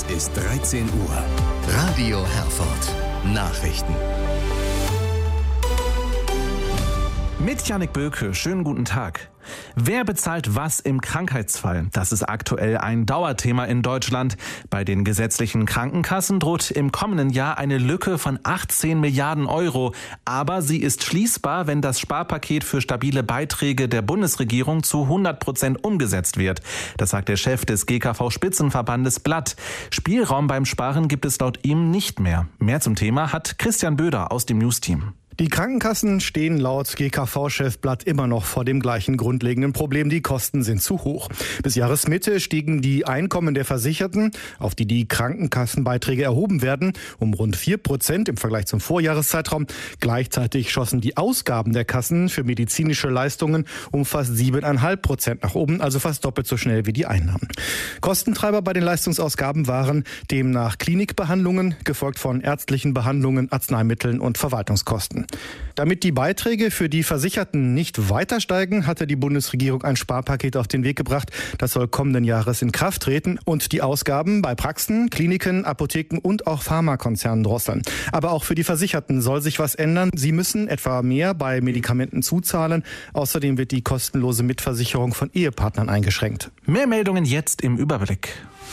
ist 13 Uhr. Radio Herford. Nachrichten. Mit Jannik Böke, schönen guten Tag. Wer bezahlt was im Krankheitsfall? Das ist aktuell ein Dauerthema in Deutschland. Bei den gesetzlichen Krankenkassen droht im kommenden Jahr eine Lücke von 18 Milliarden Euro. Aber sie ist schließbar, wenn das Sparpaket für stabile Beiträge der Bundesregierung zu 100% umgesetzt wird. Das sagt der Chef des GKV-Spitzenverbandes Blatt. Spielraum beim Sparen gibt es laut ihm nicht mehr. Mehr zum Thema hat Christian Böder aus dem News-Team. Die Krankenkassen stehen laut GKV-Chef Blatt immer noch vor dem gleichen grundlegenden Problem. Die Kosten sind zu hoch. Bis Jahresmitte stiegen die Einkommen der Versicherten, auf die die Krankenkassenbeiträge erhoben werden, um rund 4% im Vergleich zum Vorjahreszeitraum. Gleichzeitig schossen die Ausgaben der Kassen für medizinische Leistungen um fast 7,5% nach oben, also fast doppelt so schnell wie die Einnahmen. Kostentreiber bei den Leistungsausgaben waren demnach Klinikbehandlungen, gefolgt von ärztlichen Behandlungen, Arzneimitteln und Verwaltungskosten. Damit die Beiträge für die Versicherten nicht weiter steigen, hatte die Bundesregierung ein Sparpaket auf den Weg gebracht. Das soll kommenden Jahres in Kraft treten und die Ausgaben bei Praxen, Kliniken, Apotheken und auch Pharmakonzernen drosseln. Aber auch für die Versicherten soll sich was ändern. Sie müssen etwa mehr bei Medikamenten zuzahlen. Außerdem wird die kostenlose Mitversicherung von Ehepartnern eingeschränkt. Mehr Meldungen jetzt im Überblick.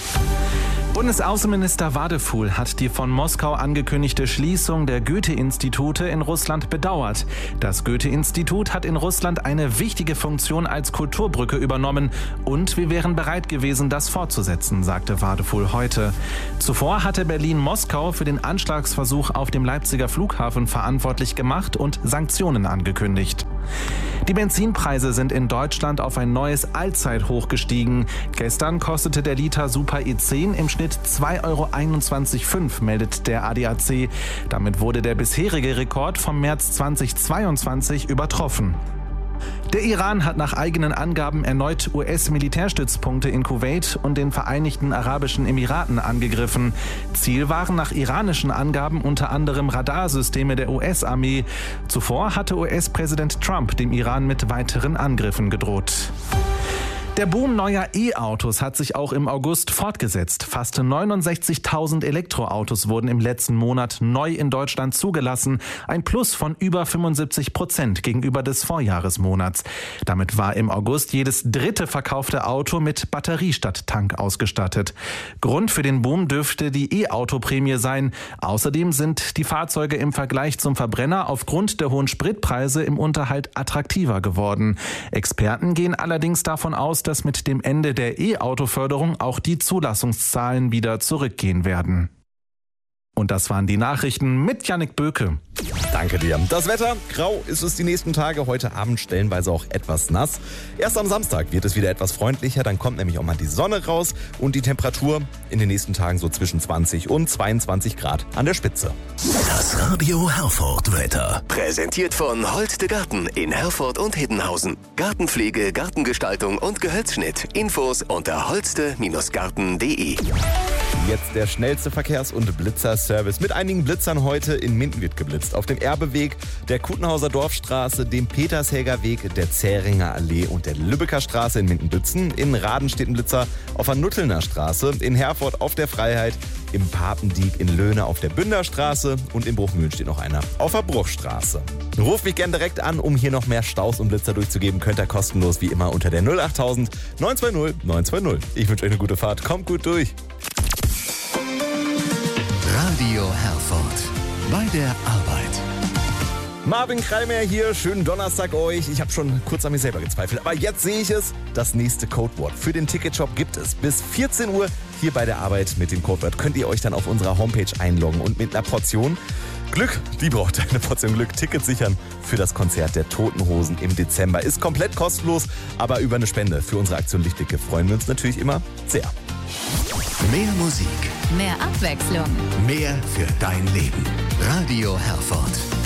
Bundesaußenminister Wadefuhl hat die von Moskau angekündigte Schließung der Goethe-Institute in Russland bedauert. Das Goethe-Institut hat in Russland eine wichtige Funktion als Kulturbrücke übernommen und wir wären bereit gewesen, das fortzusetzen, sagte Wadefuhl heute. Zuvor hatte Berlin Moskau für den Anschlagsversuch auf dem Leipziger Flughafen verantwortlich gemacht und Sanktionen angekündigt. Die Benzinpreise sind in Deutschland auf ein neues Allzeithoch gestiegen. Gestern kostete der Liter Super E10 im Schnitt 2,21,5 €, meldet der ADAC. Damit wurde der bisherige Rekord vom März 2022 übertroffen. Der Iran hat nach eigenen Angaben erneut US-Militärstützpunkte in Kuwait und den Vereinigten Arabischen Emiraten angegriffen. Ziel waren nach iranischen Angaben unter anderem Radarsysteme der US-Armee. Zuvor hatte US-Präsident Trump dem Iran mit weiteren Angriffen gedroht. Der Boom neuer E-Autos hat sich auch im August fortgesetzt. Fast 69.000 Elektroautos wurden im letzten Monat neu in Deutschland zugelassen. Ein Plus von über 75% gegenüber des Vorjahresmonats. Damit war im August jedes dritte verkaufte Auto mit Batterie statt Tank ausgestattet. Grund für den Boom dürfte die E-Auto-Prämie sein. Außerdem sind die Fahrzeuge im Vergleich zum Verbrenner aufgrund der hohen Spritpreise im Unterhalt attraktiver geworden. Experten gehen allerdings davon aus, dass mit dem Ende der E-Auto-Förderung auch die Zulassungszahlen wieder zurückgehen werden. Und das waren die Nachrichten mit Jannik Böke. Danke dir. Das Wetter, grau ist es die nächsten Tage, heute Abend stellenweise auch etwas nass. Erst am Samstag wird es wieder etwas freundlicher, dann kommt nämlich auch mal die Sonne raus und die Temperatur in den nächsten Tagen so zwischen 20 und 22 Grad an der Spitze. Das Radio Herford Wetter. Präsentiert von Holste Garten in Herford und Hiddenhausen. Gartenpflege, Gartengestaltung und Gehölzschnitt. Infos unter holste-garten.de. Jetzt der schnellste Verkehrs- und Blitzerservice. Mit einigen Blitzern heute in Minden wird geblitzt. Auf dem Erbeweg, der Kutenhauser Dorfstraße, dem Petershäger Weg, der Zähringer Allee und der Lübecker Straße in Minden-Bützen. In Raden steht ein Blitzer auf der Nuttelner Straße. In Herford auf der Freiheit. Im Papendiek in Löhne auf der Bünderstraße. Und in Bruchmühlen steht noch einer auf der Bruchstraße. Ruf mich gern direkt an, um hier noch mehr Staus und Blitzer durchzugeben. Könnt ihr kostenlos wie immer unter der 08000 920 920. Ich wünsche euch eine gute Fahrt. Kommt gut durch. Radio Herford. Bei der Arbeit. Marvin Kreimer hier, schönen Donnerstag euch. Ich habe schon kurz an mir selber gezweifelt, aber jetzt sehe ich es. Das nächste Codewort für den Ticketshop gibt es. Bis 14 Uhr hier bei der Arbeit mit dem Codewort könnt ihr euch dann auf unserer Homepage einloggen und mit einer Portion Glück, die braucht eine Portion Glück, Ticket sichern für das Konzert der Toten Hosen im Dezember. Ist komplett kostenlos, aber über eine Spende für unsere Aktion Lichtblicke freuen wir uns natürlich immer sehr. Mehr Musik. Mehr Abwechslung. Mehr für dein Leben. Radio Herford.